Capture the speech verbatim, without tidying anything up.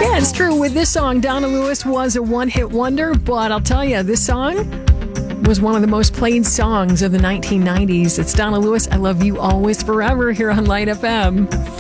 Yeah, it's true. With this song, Donna Lewis was a one-hit wonder, but I'll tell you, this song was one of the most played songs of the nineteen nineties. It's Donna Lewis, I Love You Always Forever, here on Light F M.